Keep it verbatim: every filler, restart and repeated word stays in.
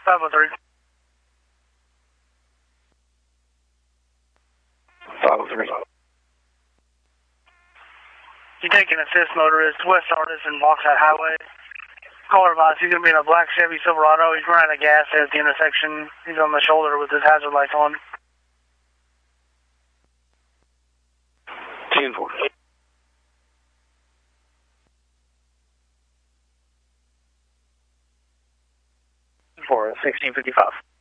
five oh three. five oh three. You take an assist motorist, West Artist and Walkside Highway. Caller advice, he's going to be in a black Chevy Silverado. He's running out of gas at the intersection. He's on the shoulder with his hazard lights on. ten four. For sixteen fifty-five.